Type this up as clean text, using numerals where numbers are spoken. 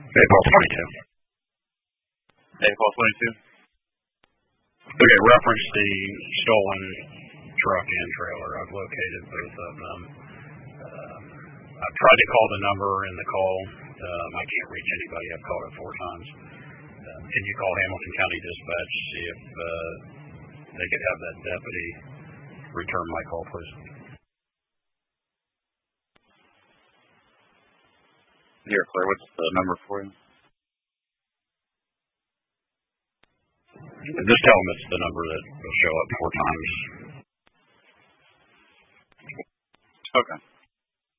April 22. April 22. Okay, reference the stolen truck and trailer. I've located both of them. I've tried to call the number in the call. I can't reach anybody. I've called it 4 times. Can you call Hamilton County Dispatch, see if they could have that deputy return my call, please? Here, Claire, what's the number for you? Just tell them it's the number that will show up 4 times. Okay.